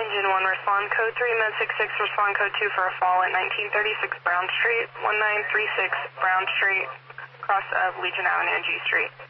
Engine 1, respond code 3, Med 66, respond code 2 for a fall at 1936 Brown Street, 1936 Brown Street, cross of Legion Avenue and G Street.